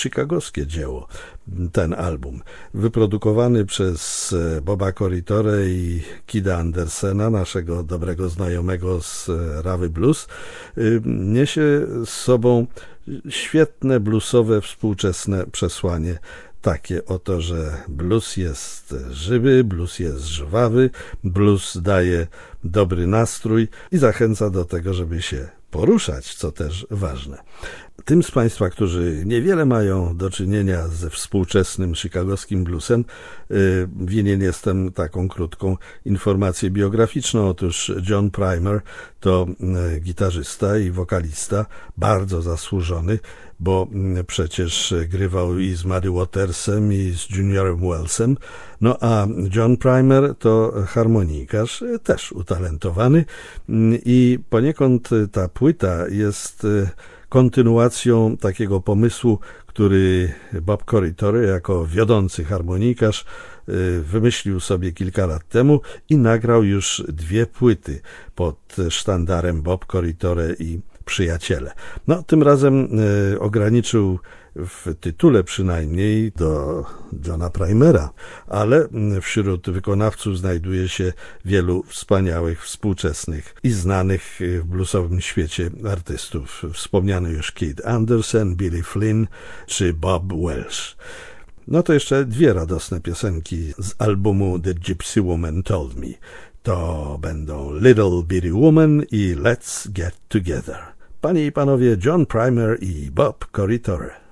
chicagowskie dzieło, ten album. Wyprodukowany przez Boba Corritore i Kida Andersena, naszego dobrego znajomego z Rawy Blues, niesie z sobą świetne bluesowe, współczesne przesłanie. Takie oto, że blues jest żywy, blues jest żwawy, blues daje dobry nastrój i zachęca do tego, żeby się poruszać, co też ważne. Tym z Państwa, którzy niewiele mają do czynienia ze współczesnym chicagowskim bluesem, winien jestem taką krótką informację biograficzną. Otóż John Primer to gitarzysta i wokalista, bardzo zasłużony, bo przecież grywał i z Muddy Watersem, i z Juniorem Wellsem. No a John Primer to harmonikarz, też utalentowany i poniekąd ta płyta jest kontynuacją takiego pomysłu, który Bob Corritore jako wiodący harmonikarz wymyślił sobie kilka lat temu i nagrał już 2 płyty pod sztandarem Bob Corritore i przyjaciele. No, tym razem ograniczył w tytule przynajmniej do Johna Primera, ale wśród wykonawców znajduje się wielu wspaniałych, współczesnych i znanych w bluesowym świecie artystów. Wspomniany już Kid Andersen, Billy Flynn czy Bob Welch. No to jeszcze 2 radosne piosenki z albumu The Gypsy Woman Told Me. To będą Little Bitty Woman i Let's Get Together. Panie i panowie, John Primer i Bob Corritore.